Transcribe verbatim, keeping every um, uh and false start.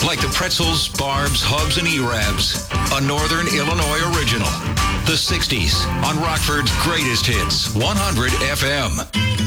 like the pretzels, barbs, hubs, and E-Rabs. A Northern Illinois original. The sixties on Rockford's greatest hits, one hundred F M.